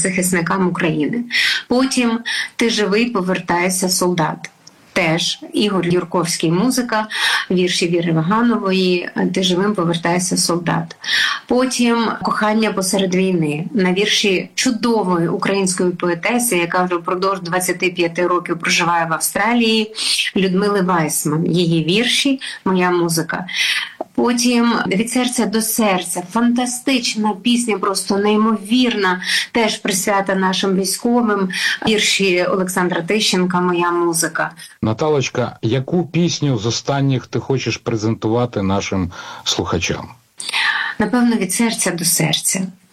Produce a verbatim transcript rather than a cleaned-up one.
захисникам України. Потім «Ти живий, повертайся, солдат». Теж Ігор Юрковський музика, вірші Віри Ваганової «Ти живим, повертайся, солдат». Потім «Кохання посеред війни» на вірші чудової української поетеси, яка вже впродовж двадцяти п'яти років проживає в Австралії, Людмили Вайсман. Її вірші, моя музика. Потім «Від серця до серця» – фантастична пісня, просто неймовірна, теж присвята нашим військовим. Вірші Олександра Тищенка «Моя музика». Наталочка, яку пісню з останніх ти хочеш презентувати нашим слухачам? Напевно, «Від серця до серця».